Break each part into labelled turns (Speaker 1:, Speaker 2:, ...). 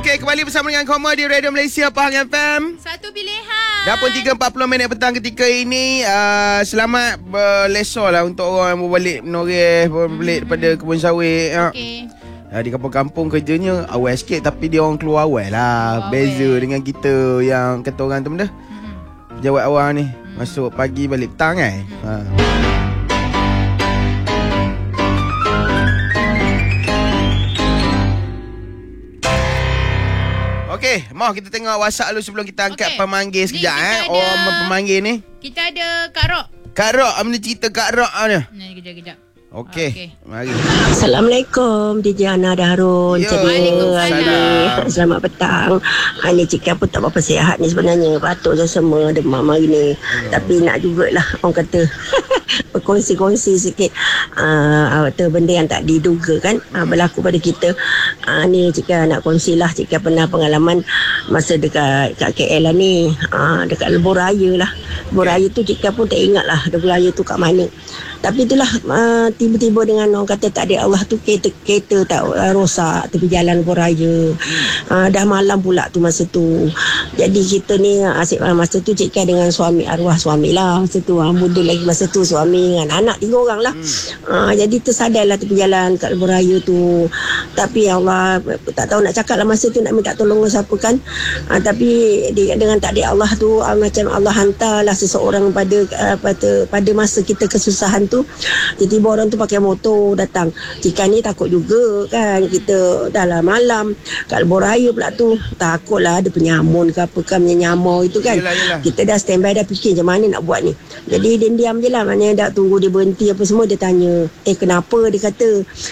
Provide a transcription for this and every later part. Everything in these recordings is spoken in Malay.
Speaker 1: Okey, kembali bersama dengan Koma di Radio Malaysia Pahang FM.
Speaker 2: Satu pilihan.
Speaker 1: Dah pun 3.40 minit petang ketika ini. Selamat berlesor lah untuk orang yang berbalik menoreh, berbalik daripada kebun sawit.
Speaker 2: Okey.
Speaker 1: Di kampung-kampung kerjanya awal sikit, tapi dia orang keluar awal lah. Beza dengan kita yang kata orang tu benda. Jawab awal ni. Masuk pagi balik petang kan. Okey, mau kita tengok WhatsApp dulu sebelum kita angkat pemanggil sekejap. Orang pemanggil ni.
Speaker 2: Kita ada Kak Rok.
Speaker 1: Kak Rok, mana cerita Kak Rok ni?
Speaker 2: Kejap.
Speaker 1: Okey, mari.
Speaker 3: Assalamualaikum DJ Ana dan Harun.
Speaker 2: Waalaikumsalam.
Speaker 3: Selamat petang. Ni Cik pun tak berapa sihat ni sebenarnya. Batuk je semua demam hari ni. Tapi nak jugalah orang kata berkongsi-kongsi sikit benda yang tak diduga kan berlaku pada kita. Ni Cik nak kongsilah. Cik pernah pengalaman masa dekat KL lah ni. Dekat Lebuh Raya lah. Lebuh Raya tu Cik pun tak ingat lah Lebuh Raya tu kat mana. Tapi itulah tiba-tiba dengan orang kata tak ada Allah tu kereta tak rosak tepi jalan Lebuh Raya. Dah malam pula tu masa tu. Jadi kita ni asyik masa tu Cik dengan suami, arwah suami lah masa tu. Muda lagi masa tu, suami dengan anak 3 orang lah. Jadi tersadarlah tepi jalan kat Lebuh Raya tu. Tapi ya Allah, tak tahu nak cakap lah masa tu nak minta tolong siapa kan. Tapi dengan tak ada Allah tu, macam Allah hantarlah seseorang pada masa kita kesusahan tu. Tiba-tiba orang tu pakai motor datang. Cik ni takut juga kan. Kita dah lah malam kat Lebuh Raya pula tu. Takutlah ada penyamun ke apa kan, menyamar itu kan. Yelah. Kita dah standby dah fikir macam mana nak buat ni. Jadi diam je lah. Maknanya dah tunggu dia berhenti apa semua. Dia tanya kenapa dia kata.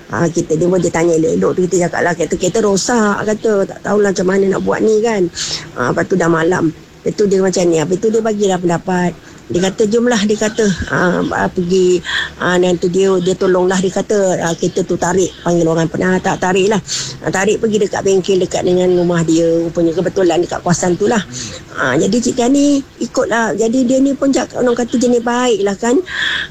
Speaker 3: Dia tanya elok-elok tu. Kita cakap lah kereta rosak kata. Tak tahulah macam mana nak buat ni kan. Lepas tu dah malam. Lepas tu dia macam ni. Lepas tu dia bagilah pendapat. Dia kata jomlah, dia kata pergi nanti dia tolonglah, dia kata kereta tu tarik, panggil orang pernah tak tarik lah, tarik pergi dekat bengkel dekat dengan rumah dia, rupanya kebetulan dekat kawasan tu lah. Jadi Cik ni ikutlah. Jadi dia ni pun orang kata jenis baik lah kan.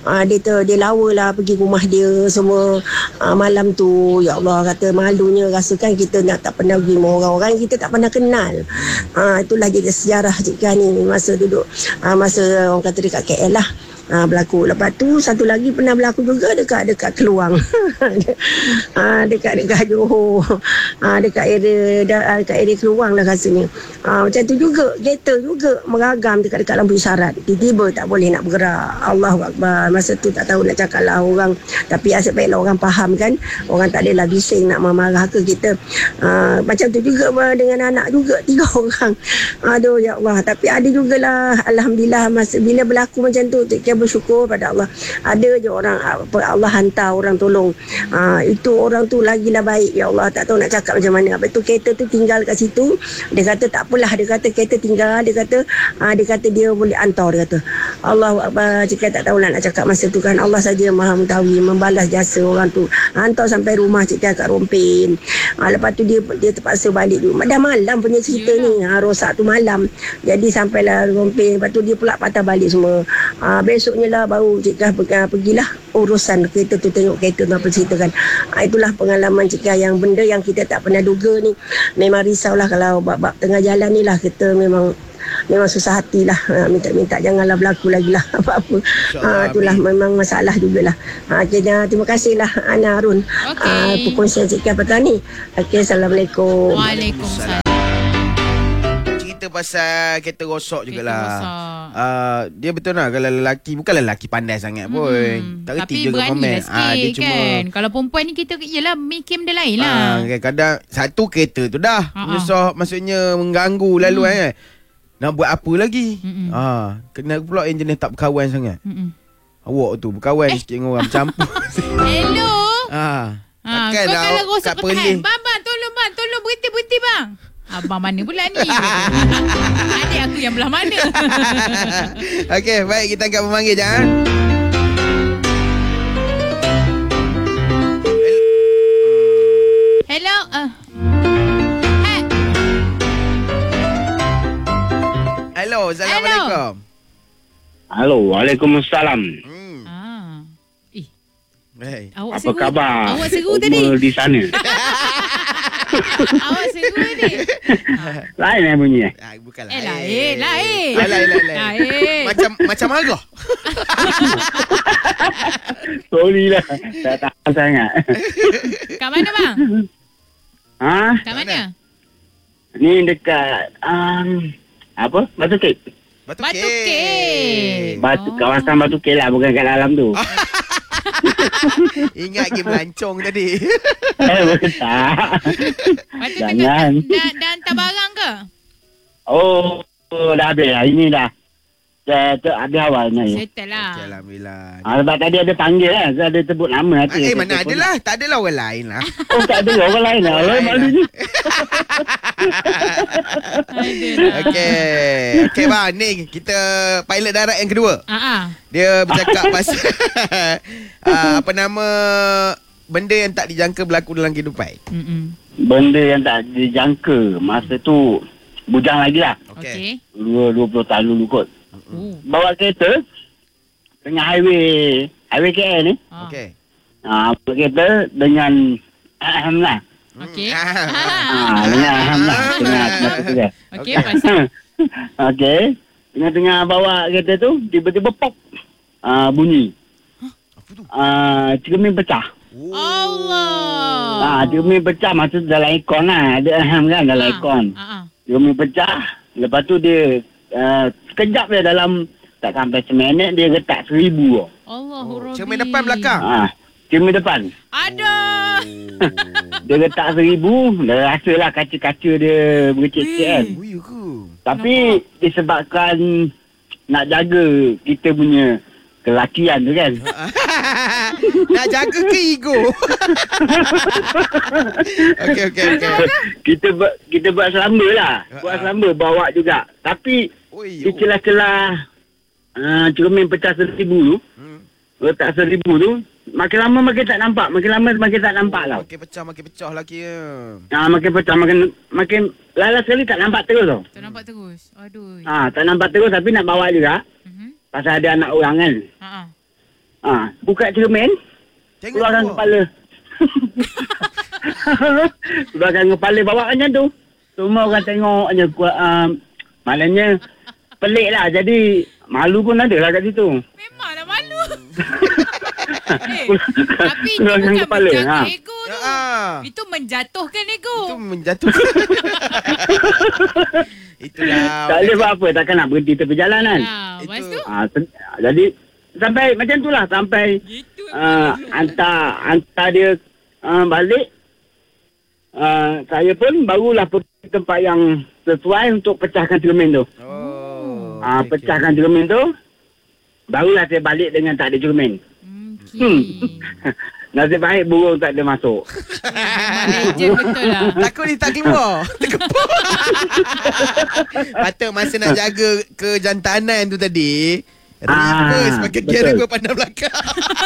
Speaker 3: Dia lawa lah pergi rumah dia semua. Malam tu ya Allah, kata malunya rasa kan kita tak pernah pergi rumah orang-orang kita tak pernah kenal. Itulah jadi sejarah Cik ni masa duduk masa orang kata dekat KL lah. Berlaku. Lepas tu satu lagi pernah berlaku juga dekat Keluang. dekat Johor. Dekat area Keluang lah rasanya. Macam tu juga, kereta juga meragam dekat lampu isyarat. Tiba-tiba tak boleh nak bergerak. Allahu Akbar. Masa tu tak tahu nak cakap lah orang. Tapi asyik baiklah orang faham kan. Orang tak adalah bising nak marah ke kita. Macam tu juga dengan anak juga 3 orang. Aduh ya Allah. Tapi ada jugalah alhamdulillah masa bila berlaku macam tu kita bersyukur pada Allah. Ada je orang Allah hantar orang tolong. Itu orang tu lagilah baik ya Allah. Tak tahu nak cakap macam mana. Lepas tu kereta tu tinggal kat situ. Dia kata tak apalah. Dia kata kereta tinggal. Dia kata dia boleh hantar. Dia kata Allahu Akbar. Jika tak tahulah nak cakap masa tu kan. Allah saja maha mengetahui membalas jasa orang tu. Hantar sampai rumah Cik kat Rompin. Lepas tu dia terpaksa balik dulu. Dah malam punya cerita ni. Rosak tu malam. Jadi sampailah Rompin. Lepas tu dia pula patah balik semua. Besoknya lah baru Cik pergilah urusan kereta tu, tengok kereta tu apa cerita kan. Itulah pengalaman Cik yang benda yang kita tak pernah duga ni. Memang risaulah kalau bab tengah jalan ni lah kita memang susah hati lah. Minta janganlah berlaku lagi lah apa-apa. Itulah memang masalah jugalah. Terima kasih lah Ana Harun. Perkongsian Cik petang ni. Assalamualaikum.
Speaker 2: Waalaikumsalam.
Speaker 1: Pasal kereta rosak jugalah. Dia betul lah kalau lelaki, bukan lelaki pandai sangat pun. Tak reti je komen. Dia cuma
Speaker 2: kan. Kalau perempuan ni kita yelah mikir benda lain lah.
Speaker 1: Kadang satu kereta tu dah menyusah, maksudnya mengganggu laluan kan. Nak buat apa lagi? Kena pula yang jenis tak berkawan sangat. Awak tu berkawan sikit dengan orang bercampur.
Speaker 2: Hello.
Speaker 1: Takkan
Speaker 2: kau
Speaker 1: lah
Speaker 2: kalau rosak
Speaker 1: kat perlis.
Speaker 2: Bang, tolong berhenti bang. Abang mana pula ni? Adik aku yang belah mana?
Speaker 1: Okey, baik, kita angkat pemanggil jangan.
Speaker 2: Hello.
Speaker 1: Hello, Assalamualaikum.
Speaker 4: Halo, Waalaikumsalam.
Speaker 2: Awak
Speaker 4: apa khabar?
Speaker 2: Awak seru tadi
Speaker 4: di sana.
Speaker 2: Awak seru tadi.
Speaker 4: Lain yang bunyi.
Speaker 1: Bukan
Speaker 2: Lain.
Speaker 1: Lain. Macam marah.
Speaker 4: Sorry lah. Tak tahan sangat.
Speaker 2: Kat mana bang?
Speaker 4: Ha?
Speaker 2: Kat mana?
Speaker 4: Ni dekat apa? Batu Kek.
Speaker 1: Batu
Speaker 2: Batu
Speaker 1: Kek.
Speaker 2: Kek.
Speaker 4: Kawasan Batu Kek lah, bukan kat dalam tu.
Speaker 1: Ingat game lancong tadi.
Speaker 4: Tak.
Speaker 2: Batu
Speaker 4: Jangan.
Speaker 2: Kek dah hantar barang ke?
Speaker 4: Oh, dah habis lah. Ini dah habis awal ni.
Speaker 2: Settle lah.
Speaker 1: Okay, Alhamdulillah.
Speaker 4: Sebab tadi ada panggil lah. Saya ada sebut nama.
Speaker 1: Mana ada lah. Tak adalah orang lain lah.
Speaker 4: Oh, tak ada orang lain lah.
Speaker 1: Orang lain
Speaker 4: Malu
Speaker 1: lah.
Speaker 4: ni.
Speaker 1: Okay bang, ni kita pilot darat yang kedua. Dia bercakap pasal apa nama benda yang tak dijangka berlaku dalam kehidupan.
Speaker 4: Benda yang tak dijangka. Masa tu bujang lagi lah.
Speaker 2: Okay.
Speaker 4: 20 tahun dulu kot. Bawa kereta tengah highway KL ni.
Speaker 1: Okay.
Speaker 4: Bawa kereta dengan lah.
Speaker 2: Okay.
Speaker 4: Dengan lah. Tengah
Speaker 2: Okay, pasal.
Speaker 4: okay. Tengah-tengah bawa kereta tu, tiba-tiba pop. Bunyi.
Speaker 1: Apa tu?
Speaker 4: Cermin pecah.
Speaker 2: Allah.
Speaker 4: Cermin pecah masa dalam aircon lah. Ada kan dalam aircon. Cermin pecah. Lepas tu dia sekejap dia dalam tak sampai seminit dia retak 1,000.
Speaker 2: Allahurrahim.
Speaker 1: Cermin depan belakang.
Speaker 4: Cermin depan.
Speaker 2: Aduh.
Speaker 4: Dia retak 1,000. Dah rasalah kaca-kaca dia berkecil-kecil kan.
Speaker 1: Oh, ya ke?
Speaker 4: Tapi disebabkan nak jaga kita punya kelakian tu kan.
Speaker 1: Nak jaga ke ego? Okay.
Speaker 4: Kita buat selamba lah. Buat selamba bawa juga. Tapi di celah-celah cermin pecah 1,000 tu, letak 1,000 tu, makin lama makin tak nampak. Makin lama makin tak nampak tau.
Speaker 1: Makin pecah lagi ya.
Speaker 4: Makin pecah, makin lala sekali tak nampak terus tau.
Speaker 2: Tak nampak terus. Aduh.
Speaker 4: Tak nampak terus tapi nak bawa juga. Pasal ada anak orang kan. Buka cermin, keluarkan kepala. Keluarkan kepala, bawa macam tu. Semua orang tengok je. Maknanya pelik lah. Jadi malu pun ada lah kat situ.
Speaker 2: Memanglah malu. Tapi itu
Speaker 4: Keluarkan
Speaker 2: bukan
Speaker 4: kepala,
Speaker 2: menjaga ego tu. Itu menjatuhkan ego.
Speaker 1: Itu menjatuhkan. Itulah.
Speaker 4: Tak boleh buat apa. Takkan nak berhenti tepi jalan kan.
Speaker 2: Lepas tu?
Speaker 4: Jadi sampai macam tu lah. Sampai hantar dia balik. Saya pun barulah pergi tempat yang sesuai untuk pecahkan cermin tu. Pecahkan cermin tu. Barulah saya balik dengan tak ada cermin. Nasib baik burung tak ada masuk.
Speaker 2: Legend betul lah.
Speaker 1: Takut dia tak keluar. Terkepuk. Patut masa nak jaga kejantanan tu tadi, reverse pakai gear reverse pandang belakang.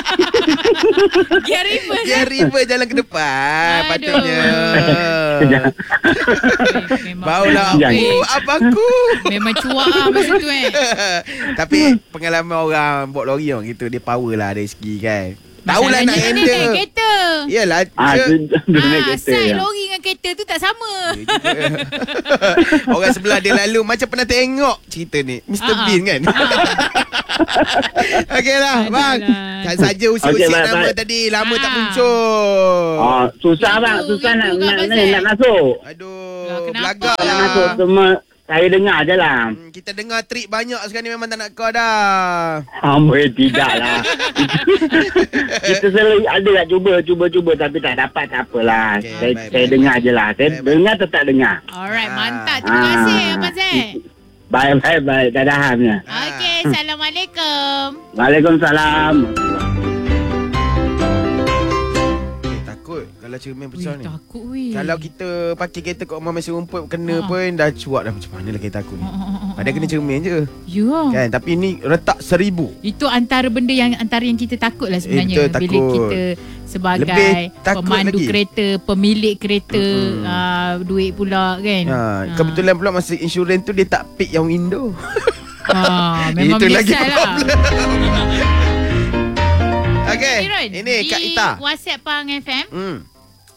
Speaker 2: Gear reverse.
Speaker 1: Gear reverse jalan ke depan.
Speaker 2: Aduh.
Speaker 1: Patutnya.
Speaker 2: Memang
Speaker 1: Baulah abangku.
Speaker 2: Memang cuak lah masa tu
Speaker 1: Tapi pengalaman orang bawa lori orang gitu, dia power lah dari segi kan. Tahulah nak
Speaker 2: Masalahnya
Speaker 1: handle.
Speaker 2: naik kereta.
Speaker 1: Yalah.
Speaker 2: Side lori dengan kereta tu tak sama.
Speaker 1: Orang sebelah dia lalu macam pernah tengok cerita ni Mr. Bean kan. Okey lah bang. Kan saja usik-usik nama tadi. Lama tak muncul.
Speaker 4: Susah bang. Susah nak masuk.
Speaker 1: Aduh, belagak
Speaker 4: Nak
Speaker 1: lah.
Speaker 4: masuk semua. Saya dengar je lah.
Speaker 1: Kita dengar trik banyak sekarang ni, memang tak nak kau dah.
Speaker 4: Tidak lah. Kita selalu ada nak cuba tapi tak dapat, tak apalah.
Speaker 1: Okay,
Speaker 4: Saya dengar je lah. Saya dengar tetap dengar.
Speaker 2: Alright, mantap. Terima kasih Abang Zaid.
Speaker 4: Baik. Dadahannya.
Speaker 2: Okey, Assalamualaikum.
Speaker 4: Waalaikumsalam.
Speaker 1: Takut kalau cermin pecah ni.
Speaker 2: Takut weh.
Speaker 1: Kalau kita pakai kereta kat rumah masa rumput kena pun dah cuak dah. Macam mana lah kereta aku ni. Padahal kena cermin je.
Speaker 2: Ya.
Speaker 1: Kan, tapi ni retak 1,000.
Speaker 2: Itu antara yang kita takut lah sebenarnya.
Speaker 1: Itu takut.
Speaker 2: Bila kita sebagai
Speaker 1: Lebih takut
Speaker 2: pemandu
Speaker 1: lagi.
Speaker 2: kereta, pemilik kereta, duit pula kan.
Speaker 1: Kebetulan pula masa insurans tu dia tak pick yang window.
Speaker 2: Memang
Speaker 1: itu lagi
Speaker 2: biasalah.
Speaker 1: problem. Okey,
Speaker 2: Irun,
Speaker 1: ini Kak Ita.
Speaker 2: di WhatsApp Pang FM.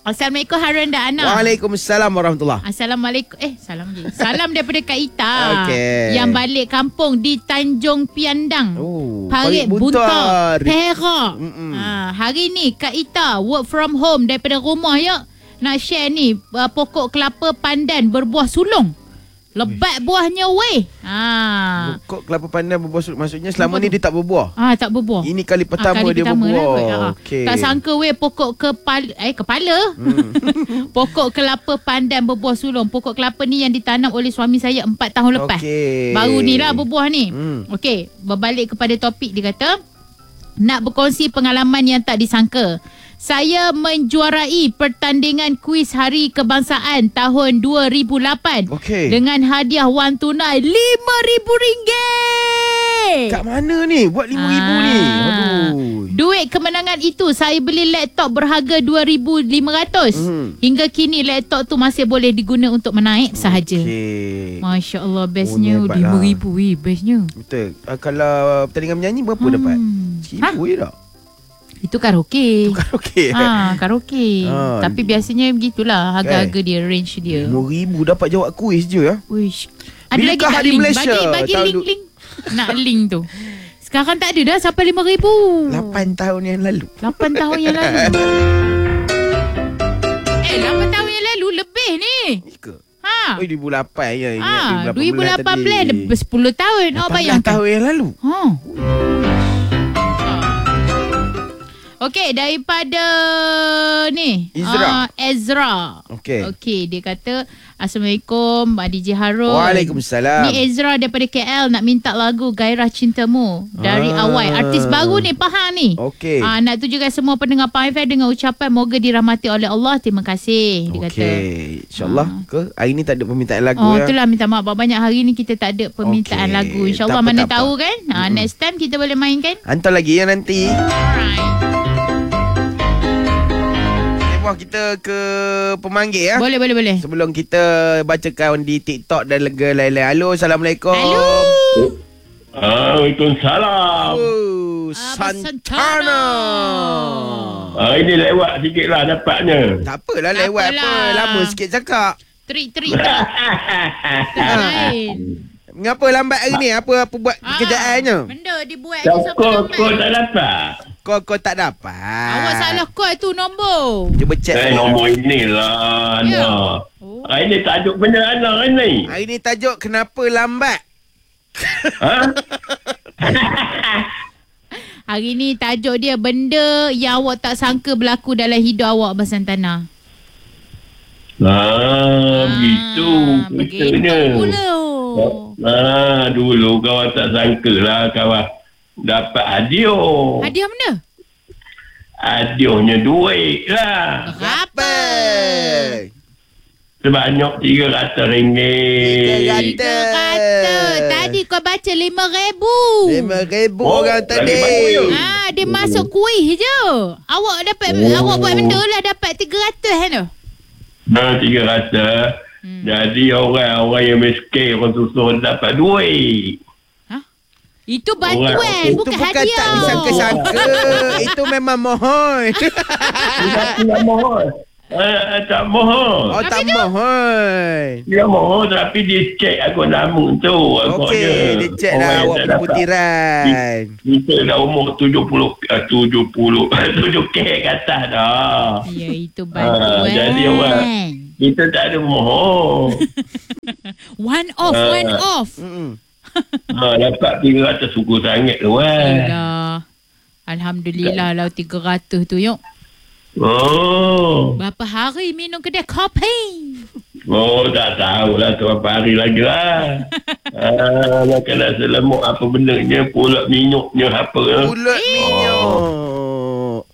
Speaker 2: Assalamualaikum Harun dan Ana.
Speaker 1: Waalaikumsalam warahmatullahi.
Speaker 2: Assalamualaikum. Salam je. Salam daripada Kak Ita.
Speaker 1: Okey.
Speaker 2: Yang balik kampung di Tanjung Piandang. Parit Buntar, Perak. Hari ni Kak Ita work from home daripada rumah ya. Nak share ni pokok kelapa pandan berbuah sulung. Lebat buahnya weh.
Speaker 1: Pokok kelapa pandan berbuah sulung. Maksudnya selama ni dia tak berbuah.
Speaker 2: Tak berbuah.
Speaker 1: Ini kali pertama dia berbuah.
Speaker 2: Okay. Tak sangka weh pokok kepala. Pokok kelapa pandan berbuah sulung. Pokok kelapa ni yang ditanam oleh suami saya 4 tahun lepas. Baru ni lah berbuah ni. Okey, berbalik kepada topik, dia kata nak berkongsi pengalaman yang tak disangka. Saya menjuarai pertandingan kuis Hari Kebangsaan tahun 2008 dengan hadiah wang tunai RM5,000.
Speaker 1: Kat mana ni buat RM5,000 ni? Aduh.
Speaker 2: Duit kemenangan itu saya beli laptop berharga RM2,500. Hingga kini laptop tu masih boleh diguna untuk menaik sahaja. Masya Allah, bestnya RM5,000. Bestnya.
Speaker 1: Betul. Kalau pertandingan menyanyi berapa dapat? RM1,000 je tak?
Speaker 2: Itu karaoke.
Speaker 1: Karaoke.
Speaker 2: Tapi biasanya begitulah harga-harga dia, range dia.
Speaker 1: RM5,000 dapat jawab kuis je ya.
Speaker 2: Uish. Ada lagi tak link? Bagi link. Nak link tu. Sekarang tak ada dah sampai RM5,000.
Speaker 1: 8 tahun yang lalu.
Speaker 2: 8 tahun yang lalu. 8 tahun yang lalu lebih ni.
Speaker 1: Ke? 2008 ya.
Speaker 2: 2018 10 tahun. Awak bayangkan.
Speaker 1: 8 tahun yang lalu.
Speaker 2: Okey, daripada ni Ezra. Okey, dia kata Assalamualaikum DJ Harun.
Speaker 1: Waalaikumsalam.
Speaker 2: Ni Ezra daripada KL nak minta lagu Gairah Cintamu dari Awai. Artis baru ni, Pahang ni. Nak tujukan semua pendengar Pahang FM dengan ucapan moga dirahmati oleh Allah. Terima kasih, dia kata. InsyaAllah hari ni tak ada permintaan lagu ya. Itulah, minta maaf banyak hari ni kita tak ada permintaan lagu. InsyaAllah mana tahu kan. Next time kita boleh mainkan.
Speaker 1: Hantar lagi ya nanti.
Speaker 2: Alright.
Speaker 1: Kita ke pemanggil ya.
Speaker 2: Boleh.
Speaker 1: Sebelum kita bacakan di TikTok dan lega lain-lain. Halo, Assalamualaikum.
Speaker 2: Halo.
Speaker 5: Waalaikumsalam.
Speaker 1: Santana.
Speaker 5: Ini lewat sikit lah dapatnya.
Speaker 1: Tak apalah lewat apa. Lama sikit cakap.
Speaker 2: Trik lain.
Speaker 1: Mengapa lambat hari ni? Apa buat kerjaannya?
Speaker 2: Benda dibuat je sampai lambat.
Speaker 5: Kau tak dapat.
Speaker 1: Kau tak dapat.
Speaker 2: Awak salah kau tu nombor.
Speaker 1: Cuba cek.
Speaker 5: Nombor inilah. Hari ni tajuk benda anak ni.
Speaker 1: Hari ni tajuk kenapa lambat.
Speaker 2: Hari ni tajuk dia benda yang awak tak sangka berlaku dalam hidup awak, Abang Santana.
Speaker 5: Begitu
Speaker 2: pula.
Speaker 5: Dulu kawan tak sangka lah kawan dapat hadiah.
Speaker 2: Hadiah mana?
Speaker 5: Hadiahnya duit lah.
Speaker 2: Berapa?
Speaker 5: Sebanyak RM300.
Speaker 2: RM300. Tadi kau baca RM5,000.
Speaker 1: RM5,000 orang tadi.
Speaker 2: Dia masuk kuih je. Awak dapat awak buat benda lah dapat RM300 kan tu?
Speaker 5: RM300. Jadi orang yang miskin, orang susah dapat duit.
Speaker 2: Itu bantuan, bukan hadiah.
Speaker 1: Itu bukan tak disangka-sangka. Itu memang mohon.
Speaker 5: Tak mohon. Tak mohon.
Speaker 1: Tak mohon.
Speaker 5: Dia mohon tapi dia cek aku nama tu.
Speaker 1: Okey, dia cek lah awak pembutiran.
Speaker 5: Kita dah umur 7K kata dah.
Speaker 2: Ya, itu bantuan.
Speaker 5: Jadi orang kita tak ada mohon.
Speaker 2: One off.
Speaker 5: Dapat 300 syukur sangat tu kan.
Speaker 2: Alhamdulillah lah 300 tu yuk. Berapa hari minum kedai kopi?
Speaker 5: Tak tahulah tu berapa hari lagi lah. Kena selemuk apa benarnya, pulut minyuknya apa.
Speaker 1: Pulut minyuk.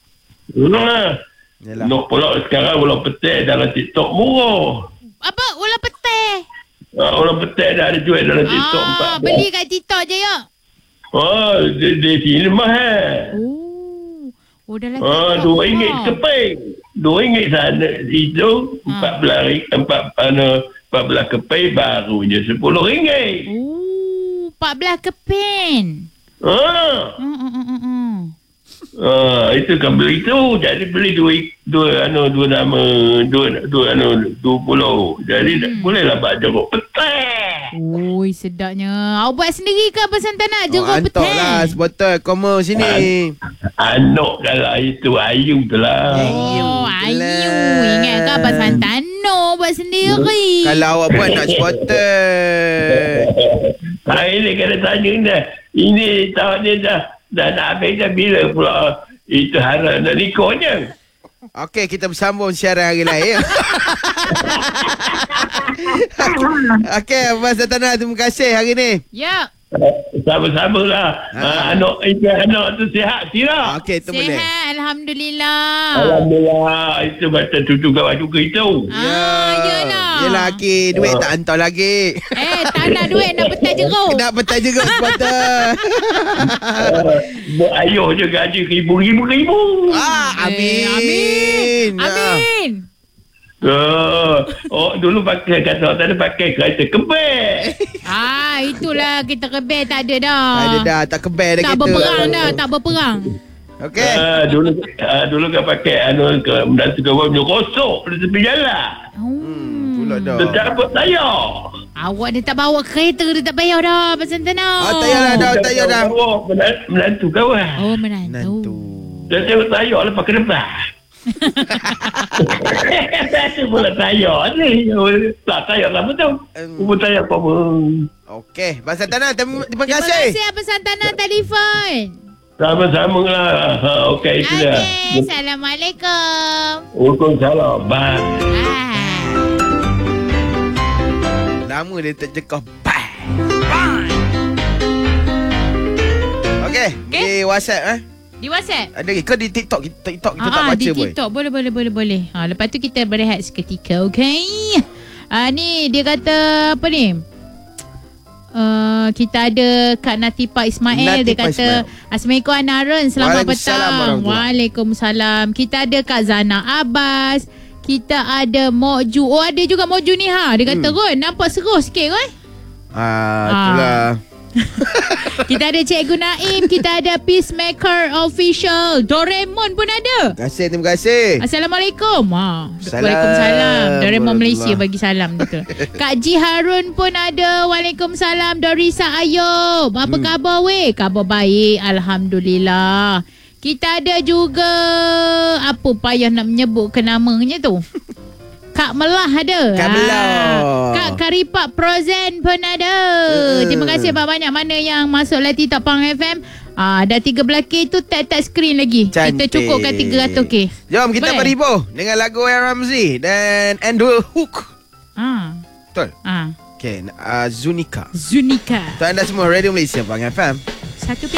Speaker 5: Nak pulut sekarang ulang petai dalam TikTok murah.
Speaker 2: Apa? Ulang petai?
Speaker 5: Ulang petai dah ada jual dalam TikTok.
Speaker 2: Beli kat TikTok je yuk.
Speaker 5: Di sini mahal.
Speaker 2: Dalam
Speaker 5: RM2 keping. RM2 sana. Itu 14 keping barunya RM10.
Speaker 2: 14 keping.
Speaker 5: Itu kan beli tu. Jadi beli dua pulau. Jadi bolehlah buat jeruk petai.
Speaker 2: Oi, sedapnya. Awak buat sendiri ke Abang Santana jeruk petai?
Speaker 1: Antok lah sebotol koma sini.
Speaker 5: Anak kalau itu Ayu tu lah.
Speaker 2: Ayu. Ingat ke Abang Santana buat sendiri?
Speaker 1: Kalau awak buat nak sebotol.
Speaker 5: Ini kena tanya dah. Ini tahun ni dah nak habis dah bila pula itu harap nak nikahnya.
Speaker 1: Okey, kita bersambung siaran hari lain. Okey, Abang Santana, terima kasih hari ni.
Speaker 2: Ya.
Speaker 5: Sama-sama lah. Anak tu sihat tidak?
Speaker 1: Okey, itu boleh.
Speaker 2: Sihat, Alhamdulillah.
Speaker 5: Alhamdulillah. Itu macam tutup kawan juga itu.
Speaker 2: Yelah.
Speaker 1: Yelah, Aki. Duit tak hantar lagi.
Speaker 2: Tak nak duit, nak petai jeruk.
Speaker 1: Nak petai jeruk sebotol.
Speaker 5: Buat ayuh je gaji ribu.
Speaker 1: Amin.
Speaker 2: Amin.
Speaker 5: Dulu pakai kereta kebek.
Speaker 2: Itulah kita kebel tak ada dah.
Speaker 1: Tak kebel dah
Speaker 2: Tak
Speaker 1: kereta.
Speaker 2: berperang dah, tak berperang.
Speaker 1: Okey.
Speaker 5: Dulu kan pakai menantu kawan punya kosok di tepi jalan.
Speaker 1: Pula dah.
Speaker 5: Tercabut tayar.
Speaker 2: Awak dah tak bawa kereta, dah tak payah dah Pasal Santana.
Speaker 1: Tak payah dah.
Speaker 5: Menantu kawan.
Speaker 2: Oh, menantu.
Speaker 5: Dah tengok tayar lepas ke depan. Itu pula tayar ni. Tak tayar lama tu. Umur tayar apa pun.
Speaker 1: Okey, Abang Santana, terima
Speaker 2: Terima
Speaker 1: kasih.
Speaker 2: kasih Abang Santana telefon.
Speaker 5: Sama-sama lah. Okey, itu dah.
Speaker 2: Okey, Assalamualaikum.
Speaker 5: Waalaikumsalam. Bye.
Speaker 1: Lama dia terjekah. Okey, di WhatsApp
Speaker 2: Di WhatsApp?
Speaker 1: ada ke? Kau di TikTok kita tak baca
Speaker 2: di
Speaker 1: pun.
Speaker 2: TikTok boleh. Lepas tu kita berehat seketika, okey? Ni dia kata apa ni? Kita ada Kak Natipa Ismail. Dia kata Assalamualaikum Anaren, selamat petang. Waalaikumsalam. Kita ada Kak Zana Abbas. Kita ada Mokju. Ada juga Mokju ni Dia kata Ron, nampak seru sikit Ron.
Speaker 1: Itulah.
Speaker 2: Kita ada Cikgu Naim. Kita ada Peacemaker Official. Doraemon pun ada.
Speaker 1: Terima kasih.
Speaker 2: Assalamualaikum.
Speaker 1: Salam.
Speaker 2: Waalaikumsalam. Doraemon Malaysia
Speaker 1: Warahmatullah.
Speaker 2: bagi salam betul. Kak Ji Harun pun ada. Waalaikumsalam. Dorisa Ayub. Apa khabar weh? Khabar baik. Alhamdulillah. Kita ada juga apa payah nak menyebutkan namanya tu. Kak Melah ada.
Speaker 1: Kak Melah.
Speaker 2: Kak Karipak Prozen pun ada. Terima kasih banyak mana yang masuk Lati Tapang FM. Dah 13K tu tag screen lagi.
Speaker 1: Cantik.
Speaker 2: Kita cukupkan 300K.
Speaker 1: Jom kita berhibur dengan lagu Aaron Ramsey dan Andrew Hook. Betul? Okey, Zunika.
Speaker 2: Zunika.
Speaker 1: Untuk anda semua Radio Malaysia Pang FM.
Speaker 2: 1